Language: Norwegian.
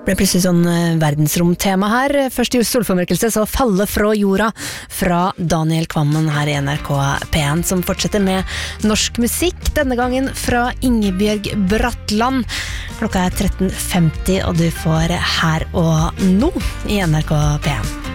Det ble plutselig sånn verdensromtema her. Først i solformørkelse, så Falle fra jorda fra Daniel Kvammen her i NRK P1, som fortsetter med norsk musikk, denne gangen fra Ingebjørg Bratland. Klokka 13.50, og du får Her og Nå i NRK P1.